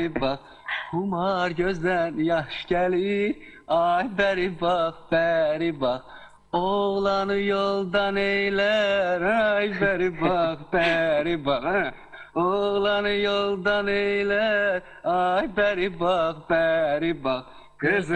beri bak. Humar gözden yaş gelir. Ay beri bak, beri bak. Oğlanı yoldan eyler. Ay beri bak, beri bak. Ha. Oğlanı yoldan eyler. Ay beri bak, beri bak. Kız